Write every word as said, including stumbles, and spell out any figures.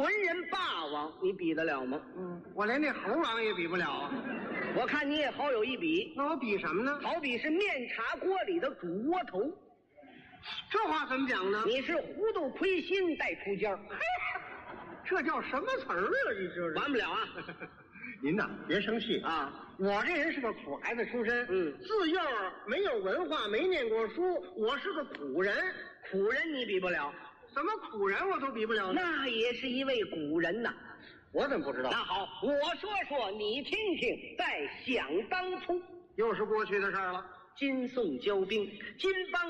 文人霸王，你比得了吗？ 嗯，我连那猴王也比不了啊。 我看你也好有一比。 那我比什么呢？ 好比是面茶锅里的煮窝头。 这话怎么讲呢？ 你是糊涂亏心带出尖儿。 这叫什么词儿啊？你这是完不了啊！ 您呐，别生气啊！ 我这人是个苦孩子出身， 嗯， 自幼没有文化，没念过书，我是个苦人。 苦人你比不了， 什么苦人我都比不了呢？ 那也是一位古人呐。 我怎么不知道？ 那好，我说说你听听。在想当初， 又是过去的事儿了。 金宋交兵，金邦